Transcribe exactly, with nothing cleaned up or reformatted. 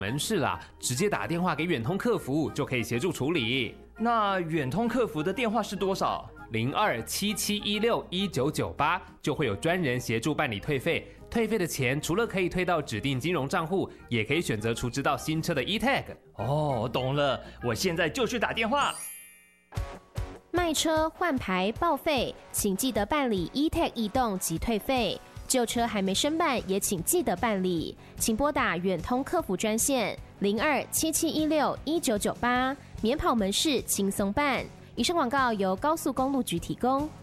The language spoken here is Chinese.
门市啦，直接打电话给远通客服就可以协助处理。 那远通客服的电话是多少？ 零二七七一六一九九八，就会有专人协助办理退费。退费的钱除了可以退到指定金融账户，也可以选择储值到新车的 e-tag。 哦，懂了，我现在就去打电话。 卖车、换牌、报废，请记得办理 e-tag 移动及退费。旧车还没申办，也请记得办理。请拨打远通客服专线零二七七一六一九九八，免跑门市轻松办。以上广告由高速公路局提供。